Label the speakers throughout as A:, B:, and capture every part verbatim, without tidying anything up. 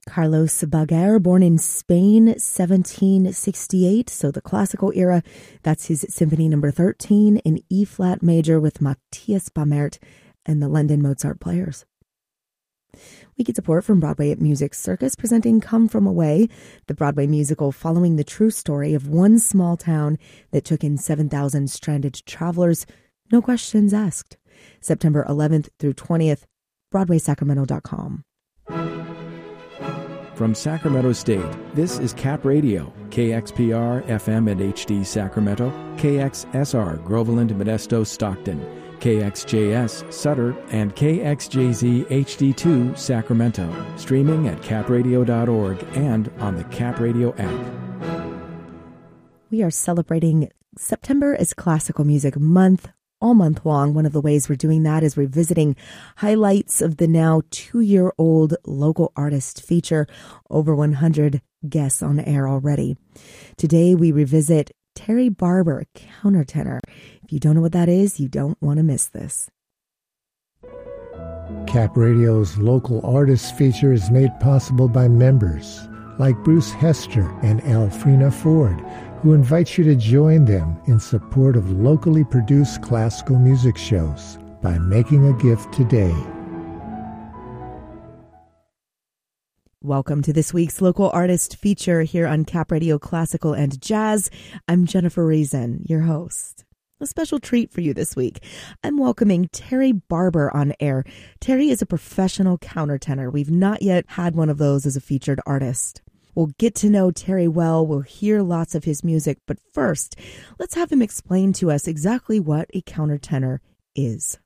A: Carlos Baguer, born in Spain, seventeen sixty-eight, so the classical era. That's his Symphony Number thirteen in E-flat major with Matthias Bamert and the London Mozart Players. We get support from Broadway at Music Circus, presenting Come From Away, the Broadway musical following the true story of one small town that took in seven thousand stranded travelers, no questions asked. September eleventh through twentieth, broadway sacramento dot com.
B: From Sacramento State, this is Cap Radio, K X P R, F M and H D Sacramento, K X S R, Groveland, Modesto, Stockton, K X J S, Sutter, and K X J Z H D two, Sacramento. Streaming at cap radio dot org and on the Cap Radio app.
A: We are celebrating September as Classical Music Month. All month long. One of the ways we're doing that is revisiting highlights of the now two-year-old local artist feature. Over one hundred guests on air already. Today we revisit Terry Barber, countertenor. If you don't know what that is, you don't want to miss this.
C: Cap Radio's local artist feature is made possible by members like Bruce Hester and Alfrena Ford, who invite you to join them in support of locally produced classical music shows by making a gift today.
A: Welcome to this week's local artist feature here on Cap Radio Classical and Jazz. I'm Jennifer Reason, your host. A special treat for you this week. I'm welcoming Terry Barber on air. Terry is a professional countertenor. We've not yet had one of those as a featured artist. We'll get to know Terry well. We'll hear lots of his music. But first, let's have him explain to us exactly what a countertenor is.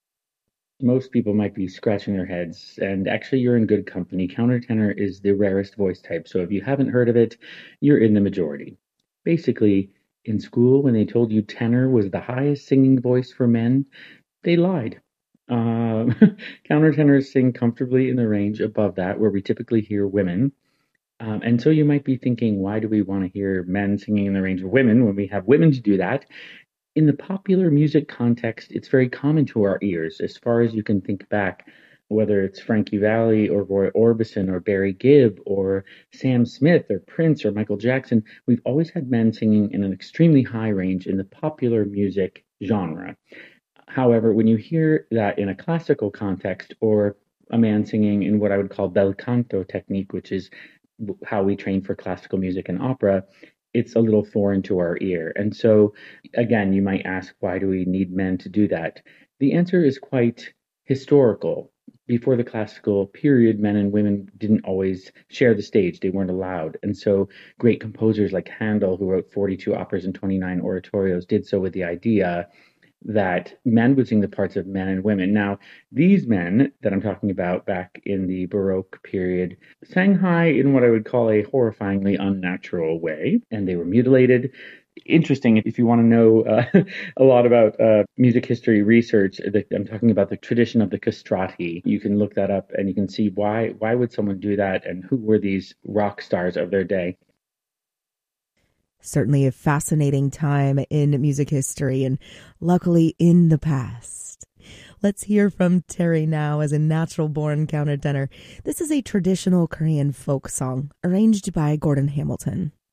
D: Most people might be scratching their heads, and actually you're in good company. Countertenor is the rarest voice type, so if you haven't heard of it, you're in the majority. Basically, in school, when they told you tenor was the highest singing voice for men, they lied. Uh, countertenors sing comfortably in the range above that, where we typically hear women. Um, and so you might be thinking, why do we want to hear men singing in the range of women when we have women to do that? In the popular music context, it's very common to our ears. As far as you can think back, whether it's Frankie Valli or Roy Orbison or Barry Gibb or Sam Smith or Prince or Michael Jackson, we've always had men singing in an extremely high range in the popular music genre. However, when you hear that in a classical context or a man singing in what I would call bel canto technique, which is how we train for classical music and opera, it's a little foreign to our ear. And so, again, you might ask, why do we need men to do that? The answer is quite historical. Before the classical period, men and women didn't always share the stage. They weren't allowed. And so great composers like Handel, who wrote forty-two operas and twenty-nine oratorios, did so with the idea that men would sing the parts of men and women. Now, these men that I'm talking about back in the Baroque period sang high in what I would call a horrifyingly unnatural way, and they were mutilated. Interesting, if you want to know uh, a lot about uh, music history research, the, I'm talking about the tradition of the castrati. You can look that up and you can see why why would someone do that and who were these rock stars of their day.
A: Certainly a fascinating time in music history and luckily in the past. Let's hear from Terry now as a natural-born countertenor. This is a traditional Korean folk song arranged by Gordon Hamilton.